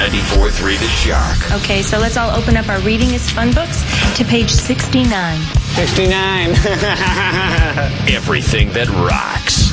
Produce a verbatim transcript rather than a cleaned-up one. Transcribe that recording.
ninety-four point three The Shark. Okay, so let's all open up our Reading is Fun books to page sixty-nine. sixty-nine. Everything that rocks.